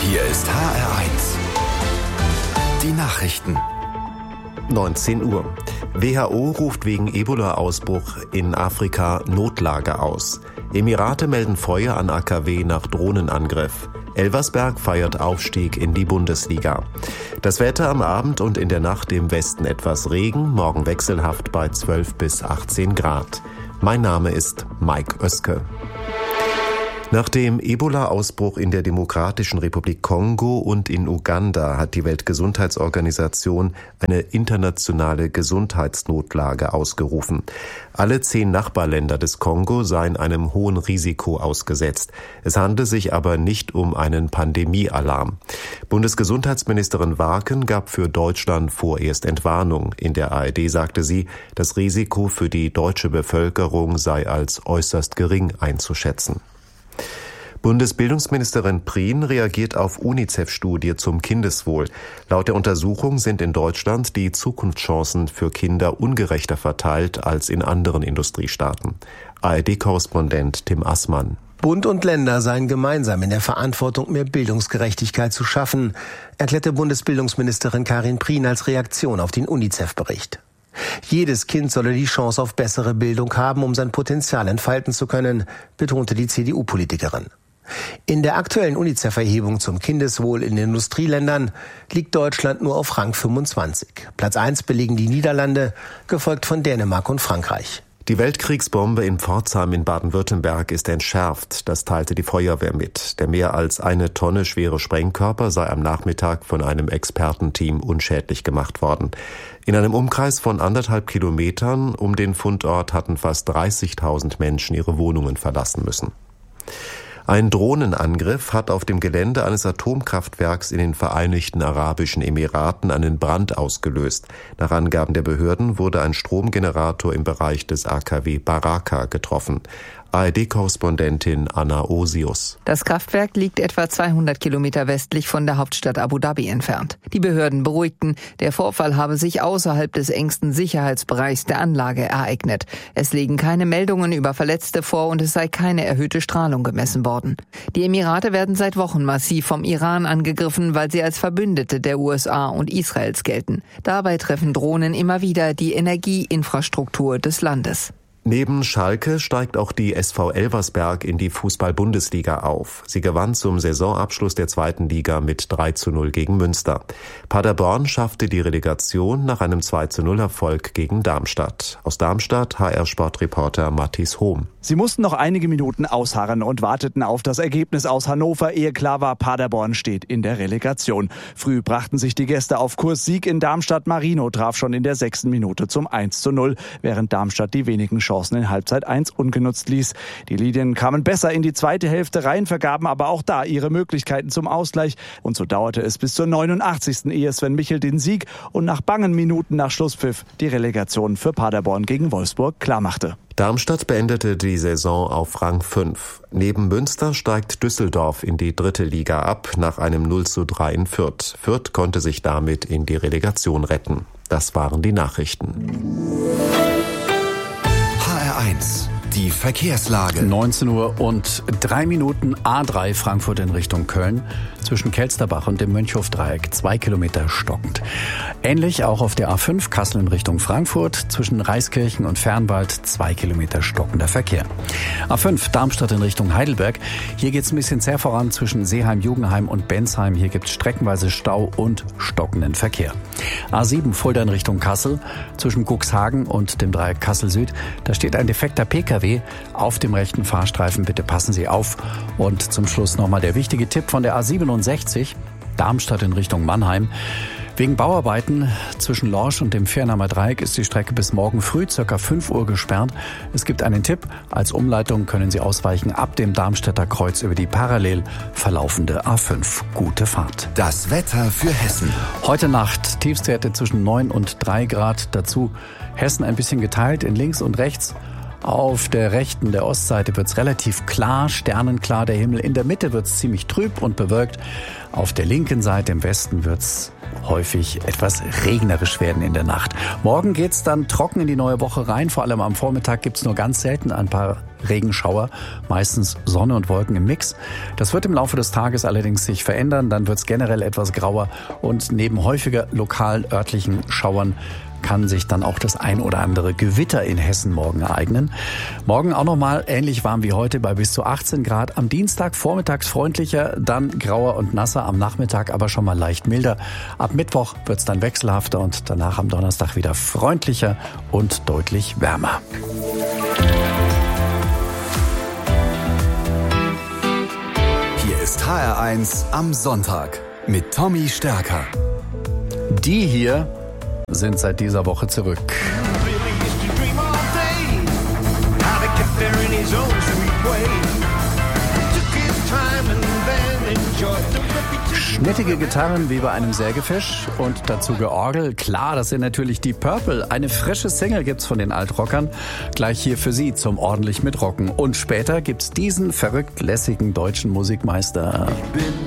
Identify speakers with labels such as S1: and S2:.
S1: Hier ist HR1. Die Nachrichten.
S2: 19 Uhr. WHO ruft wegen Ebola-Ausbruch in Afrika Notlage aus. Emirate melden Feuer an AKW nach Drohnenangriff. Elversberg feiert Aufstieg in die Bundesliga. Das Wetter am Abend und in der Nacht im Westen etwas Regen, morgen wechselhaft bei 12 bis 18 Grad. Mein Name ist Mike Oeske. Nach dem Ebola-Ausbruch in der Demokratischen Republik Kongo und in Uganda hat die Weltgesundheitsorganisation eine internationale Gesundheitsnotlage ausgerufen. Alle 10 Nachbarländer des Kongo seien einem hohen Risiko ausgesetzt. Es handle sich aber nicht um einen Pandemiealarm. Bundesgesundheitsministerin Warken gab für Deutschland vorerst Entwarnung. In der ARD sagte sie, das Risiko für die deutsche Bevölkerung sei als äußerst gering einzuschätzen. Bundesbildungsministerin Prien reagiert auf UNICEF-Studie zum Kindeswohl. Laut der Untersuchung sind in Deutschland die Zukunftschancen für Kinder ungerechter verteilt als in anderen Industriestaaten. ARD-Korrespondent Tim Assmann.
S3: Bund und Länder seien gemeinsam in der Verantwortung, mehr Bildungsgerechtigkeit zu schaffen, erklärte Bundesbildungsministerin Karin Prien als Reaktion auf den UNICEF-Bericht. Jedes Kind solle die Chance auf bessere Bildung haben, um sein Potenzial entfalten zu können, betonte die CDU-Politikerin. In der aktuellen UNICEF-Erhebung zum Kindeswohl in den Industrieländern liegt Deutschland nur auf Rang 25. Platz 1 belegen die Niederlande, gefolgt von Dänemark und Frankreich.
S2: Die Weltkriegsbombe in Pforzheim in Baden-Württemberg ist entschärft, das teilte die Feuerwehr mit. Der mehr als 1 Tonne schwere Sprengkörper sei am Nachmittag von einem Expertenteam unschädlich gemacht worden. In einem Umkreis von 1,5 Kilometern um den Fundort hatten fast 30.000 Menschen ihre Wohnungen verlassen müssen. Ein Drohnenangriff hat auf dem Gelände eines Atomkraftwerks in den Vereinigten Arabischen Emiraten einen Brand ausgelöst. Nach Angaben der Behörden wurde ein Stromgenerator im Bereich des AKW Baraka getroffen. ARD-Korrespondentin Anna Osius.
S4: Das Kraftwerk liegt etwa 200 Kilometer westlich von der Hauptstadt Abu Dhabi entfernt. Die Behörden beruhigten, der Vorfall habe sich außerhalb des engsten Sicherheitsbereichs der Anlage ereignet. Es liegen keine Meldungen über Verletzte vor und es sei keine erhöhte Strahlung gemessen worden. Die Emirate werden seit Wochen massiv vom Iran angegriffen, weil sie als Verbündete der USA und Israels gelten. Dabei treffen Drohnen immer wieder die Energieinfrastruktur des Landes.
S2: Neben Schalke steigt auch die SV Elversberg in die Fußball-Bundesliga auf. Sie gewann zum Saisonabschluss der 2. Liga mit 3:0 gegen Münster. Paderborn schaffte die Relegation nach einem 2:0-Erfolg gegen Darmstadt. Aus Darmstadt HR-Sportreporter Mathis Hohm.
S5: Sie mussten noch einige Minuten ausharren und warteten auf das Ergebnis aus Hannover, ehe klar war, Paderborn steht in der Relegation. Früh brachten sich die Gäste auf Kurs. Sieg in Darmstadt. Marino traf schon in der 6. Minute zum 1:0, während Darmstadt die wenigen Chancen in Halbzeit 1 ungenutzt ließ. Die Lilien kamen besser in die zweite Hälfte rein, vergaben aber auch da ihre Möglichkeiten zum Ausgleich. Und so dauerte es bis zur 89. ehe Sven Michel den Sieg und nach bangen Minuten nach Schlusspfiff die Relegation für Paderborn gegen Wolfsburg klarmachte.
S2: Darmstadt beendete die Saison auf Rang 5. Neben Münster steigt Düsseldorf in die 3. Liga ab, nach einem 0:3 in Fürth. Fürth konnte sich damit in die Relegation retten. Das waren die Nachrichten.
S1: HR1, die Verkehrslage.
S6: 19 Uhr und 3 Minuten A3 Frankfurt in Richtung Köln. Zwischen Kelsterbach und dem Mönchhofdreieck 2 Kilometer stockend. Ähnlich auch auf der A5 Kassel in Richtung Frankfurt. Zwischen Reiskirchen und Fernwald 2 Kilometer stockender Verkehr. A5 Darmstadt in Richtung Heidelberg. Hier geht es ein bisschen zäh voran zwischen Seeheim, Jugenheim und Bensheim. Hier gibt es streckenweise Stau und stockenden Verkehr. A7 Fulda in Richtung Kassel. Zwischen Cuxhagen und dem Dreieck Kassel Süd. Da steht ein defekter Pkw auf dem rechten Fahrstreifen. Bitte passen Sie auf. Und zum Schluss nochmal der wichtige Tipp von der A67 Darmstadt in Richtung Mannheim. Wegen Bauarbeiten zwischen Lorsch und dem Fernheimer Dreieck ist die Strecke bis morgen früh ca. 5 Uhr gesperrt. Es gibt einen Tipp. Als Umleitung können Sie ausweichen ab dem Darmstädter Kreuz über die parallel verlaufende A5. Gute Fahrt.
S1: Das Wetter für Hessen.
S6: Heute Nacht Tiefstwerte zwischen 9 und 3 Grad. Dazu Hessen ein bisschen geteilt in links und rechts. Auf der rechten, der Ostseite wird's relativ klar, sternenklar der Himmel. In der Mitte wird's ziemlich trüb und bewölkt. Auf der linken Seite im Westen wird's häufig etwas regnerisch werden in der Nacht. Morgen geht's dann trocken in die neue Woche rein. Vor allem am Vormittag gibt's nur ganz selten ein paar Regenschauer, meistens Sonne und Wolken im Mix. Das wird im Laufe des Tages allerdings sich verändern. Dann wird's generell etwas grauer und neben häufiger lokal örtlichen Schauern kann sich dann auch das ein oder andere Gewitter in Hessen morgen ereignen. Morgen auch nochmal ähnlich warm wie heute bei bis zu 18 Grad. Am Dienstag vormittags freundlicher, dann grauer und nasser, am Nachmittag aber schon mal leicht milder. Ab Mittwoch wird's dann wechselhafter und danach am Donnerstag wieder freundlicher und deutlich wärmer.
S1: Hier ist HR1 am Sonntag mit Tommy Stärker.
S6: Die hier sind seit dieser Woche zurück. Schnittige Gitarren wie bei einem Sägefisch und dazu Georgel. Klar, das sind natürlich die Purple. Eine frische Single gibt's von den Altrockern. Gleich hier für Sie zum ordentlich Mitrocken. Und später gibt's diesen verrückt lässigen deutschen Musikmeister.